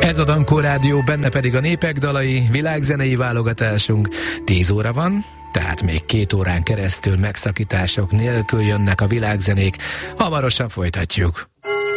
Ez a Dankó Rádió, benne pedig a népek dalai, világzenei válogatásunk. 10 óra van, tehát még 2 órán keresztül megszakítások nélkül jönnek a világzenék. Hamarosan folytatjuk.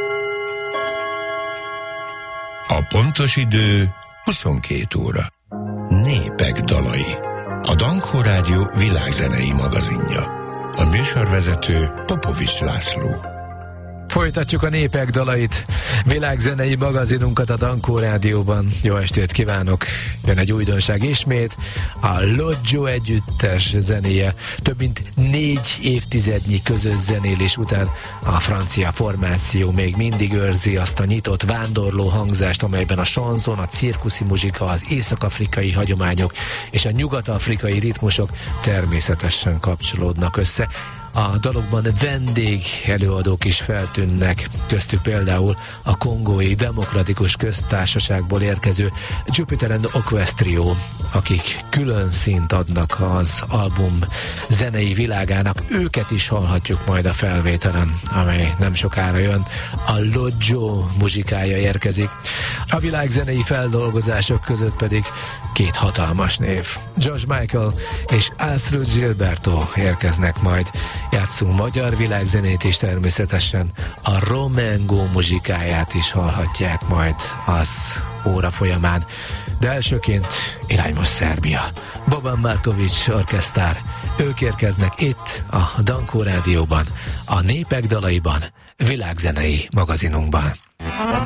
A pontos idő 22 óra. Népek dalai. A Dankó Rádió világzenei magazinja. A műsorvezető Popovics László. Folytatjuk a népek dalait, világzenei magazinunkat a Dankó Rádióban. Jó estét kívánok! Jön egy újdonság ismét, a Lodjo együttes zenéje. Több mint 4 évtizednyi közös zenélés után a francia formáció még mindig őrzi azt a nyitott vándorló hangzást, amelyben a chanson, a cirkuszi muzsika, az észak-afrikai hagyományok és a nyugat-afrikai ritmusok természetesen kapcsolódnak össze. A dalokban vendég előadók is feltűnnek, köztük például a Kongói Demokratikus Köztársaságból érkező Jupiter and Oquest Trio, akik külön színt adnak az album zenei világának. Őket is hallhatjuk majd a felvételen, amely nem sokára jön. A Lodjo muzsikája érkezik. A világzenei feldolgozások között pedig 2 hatalmas név. George Michael és Astrud Gilberto érkeznek majd. Játszunk magyar világzenét is természetesen. A Romengo muzsikáját is hallhatják majd az óra folyamán. De elsőként irány most Szerbia. Boban Marković orkesztár. Ők érkeznek itt a Dankó Rádióban, a népek dalaiban, világzenei magazinunkban.